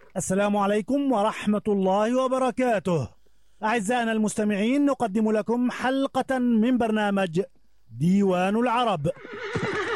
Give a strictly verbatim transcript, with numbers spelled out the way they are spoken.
السلام عليكم ورحمة الله وبركاته. أعزائنا المستمعين، نقدم لكم حلقة من برنامج ديوان العرب.